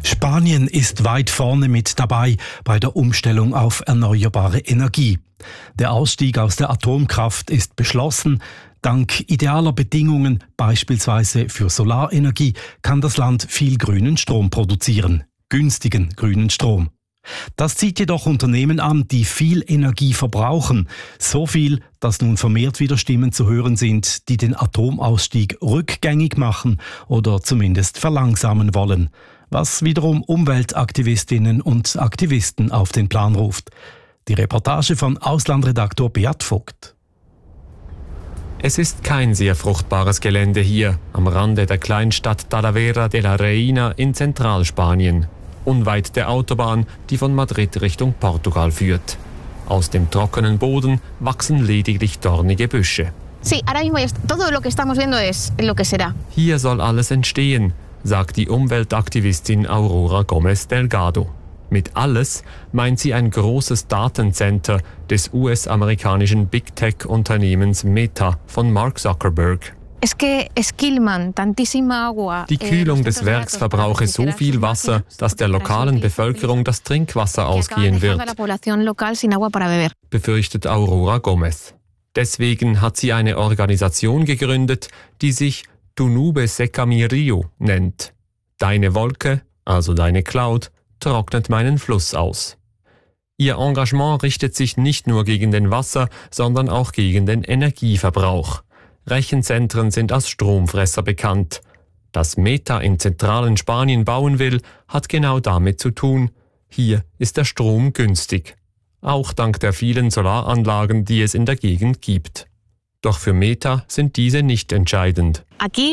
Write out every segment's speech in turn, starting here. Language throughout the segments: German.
Spanien ist weit vorne mit dabei bei der Umstellung auf erneuerbare Energie. Der Ausstieg aus der Atomkraft ist beschlossen. Dank idealer Bedingungen, beispielsweise für Solarenergie, kann das Land viel grünen Strom produzieren. Günstigen grünen Strom. Das zieht jedoch Unternehmen an, die viel Energie verbrauchen. So viel, dass nun vermehrt wieder Stimmen zu hören sind, die den Atomausstieg rückgängig machen oder zumindest verlangsamen wollen. Was wiederum Umweltaktivistinnen und Aktivisten auf den Plan ruft. Die Reportage von Auslandredaktor Beat Vogt. Es ist kein sehr fruchtbares Gelände hier, am Rande der Kleinstadt Talavera de la Reina in Zentralspanien, unweit der Autobahn, die von Madrid Richtung Portugal führt. Aus dem trockenen Boden wachsen lediglich dornige Büsche. Hier soll alles entstehen, sagt die Umweltaktivistin Aurora Gómez Delgado. Mit alles meint sie ein großes Datencenter des US-amerikanischen Big-Tech-Unternehmens Meta von Mark Zuckerberg. Die Kühlung des Werks verbrauche so viel Wasser, dass der lokalen Bevölkerung das Trinkwasser ausgehen wird, befürchtet Aurora Gómez. Deswegen hat sie eine Organisation gegründet, die sich Tu Nube Seca Mi Río nennt. Deine Wolke, also deine Cloud, trocknet meinen Fluss aus. Ihr Engagement richtet sich nicht nur gegen den Wasser, sondern auch gegen den Energieverbrauch. Rechenzentren sind als Stromfresser bekannt. Dass Meta in zentralen Spanien bauen will, hat genau damit zu tun. Hier ist der Strom günstig. Auch dank der vielen Solaranlagen, die es in der Gegend gibt. Doch für Meta sind diese nicht entscheidend.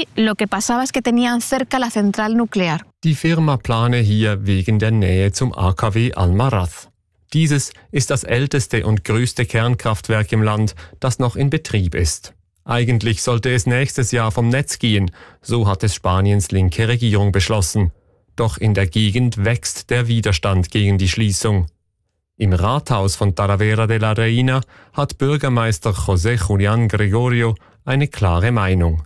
Die Firma plane hier wegen der Nähe zum AKW Almaraz. Dieses ist das älteste und größte Kernkraftwerk im Land, das noch in Betrieb ist. Eigentlich sollte es nächstes Jahr vom Netz gehen, so hat es Spaniens linke Regierung beschlossen. Doch in der Gegend wächst der Widerstand gegen die Schließung. Im Rathaus von Talavera de la Reina hat Bürgermeister José Julián Gregorio eine klare Meinung.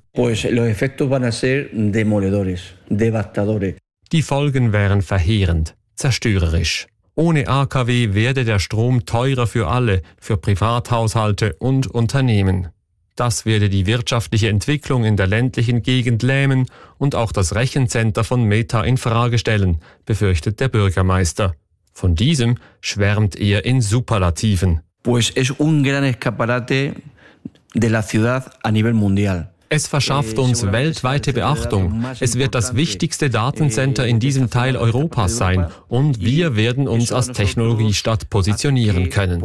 Die Folgen wären verheerend, zerstörerisch. Ohne AKW werde der Strom teurer für alle, für Privathaushalte und Unternehmen. Das werde die wirtschaftliche Entwicklung in der ländlichen Gegend lähmen und auch das Rechencenter von Meta in Frage stellen, befürchtet der Bürgermeister. Von diesem schwärmt er in Superlativen. Es verschafft uns weltweite Beachtung. Es wird das wichtigste Datencenter in diesem Teil Europas sein und wir werden uns als Technologiestadt positionieren können.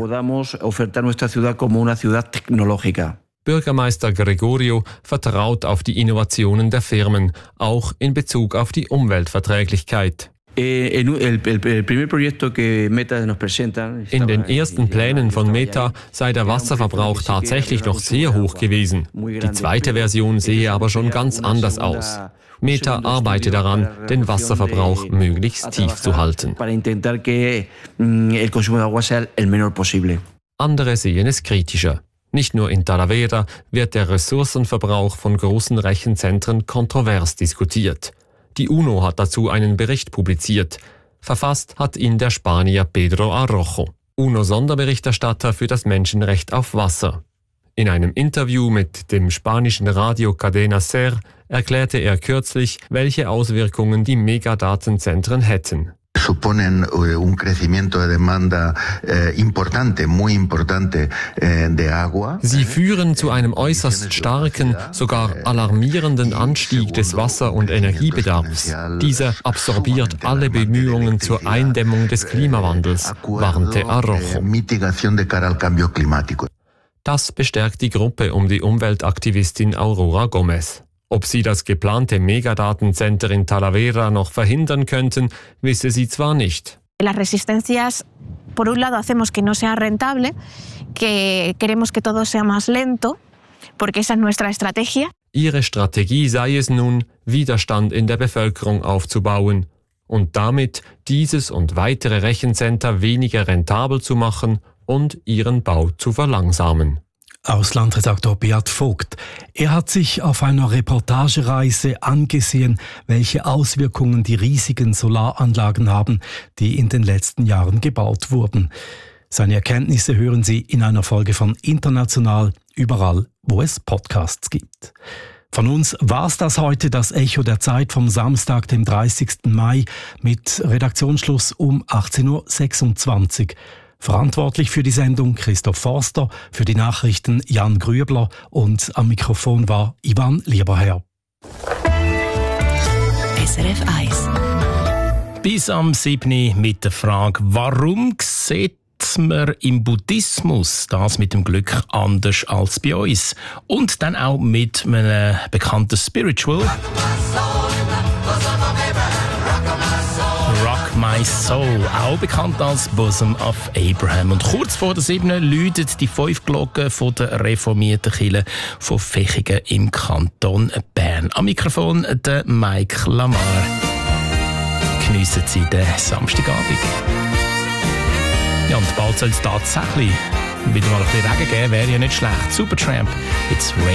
Bürgermeister Gregorio vertraut auf die Innovationen der Firmen, auch in Bezug auf die Umweltverträglichkeit. In den ersten Plänen von Meta sei der Wasserverbrauch tatsächlich noch sehr hoch gewesen. Die zweite Version sehe aber schon ganz anders aus. Meta arbeite daran, den Wasserverbrauch möglichst tief zu halten. Andere sehen es kritischer. Nicht nur in Talavera wird der Ressourcenverbrauch von großen Rechenzentren kontrovers diskutiert. Die UNO hat dazu einen Bericht publiziert. Verfasst hat ihn der Spanier Pedro Arrojo, UNO-Sonderberichterstatter für das Menschenrecht auf Wasser. In einem Interview mit dem spanischen Radio Cadena SER erklärte er kürzlich, welche Auswirkungen die Megadatenzentren hätten. Suponen un crecimiento de demanda importante, muy importante de agua. Sie führen zu einem äußerst starken, sogar alarmierenden Anstieg des Wasser- und Energiebedarfs. Dieser absorbiert alle Bemühungen zur Eindämmung des Klimawandels, warnte Arrojo. Das bestärkt die Gruppe um die Umweltaktivistin Aurora Gómez. Ob sie das geplante Megadatenzenter in Talavera noch verhindern könnten, wisse sie zwar nicht. Las resistencias, por un lado, hacemos que no sea rentable, que queremos que todo sea más lento, porque esa es nuestra estrategia. Ihre Strategie sei es nun, Widerstand in der Bevölkerung aufzubauen und damit dieses und weitere Rechencenter weniger rentabel zu machen und ihren Bau zu verlangsamen. Auslandredaktor Beat Vogt. Er hat sich auf einer Reportagereise angesehen, welche Auswirkungen die riesigen Solaranlagen haben, die in den letzten Jahren gebaut wurden. Seine Erkenntnisse hören Sie in einer Folge von International, überall, wo es Podcasts gibt. Von uns war's das heute, das Echo der Zeit vom Samstag, dem 30. Mai, mit Redaktionsschluss um 18.26 Uhr. Verantwortlich für die Sendung Christoph Forster, für die Nachrichten Jan Grübler und am Mikrofon war Ivan Lieberherr. SRF 1. Bis am 7. mit der Frage, warum sieht man im Buddhismus das mit dem Glück anders als bei uns? Und dann auch mit einem bekannten Spiritual. Rock My Soul, auch bekannt als Bosom of Abraham. Und kurz vor der 7. läutet die 5 Glocken von der reformierten Kirche von Vechigen im Kanton Bern. Am Mikrofon der Mike Lamar. Geniessen Sie den Samstagabend. Ja, und bald soll es tatsächlich wieder mal ein bisschen Regen geben, wäre ja nicht schlecht. Supertramp, it's rain.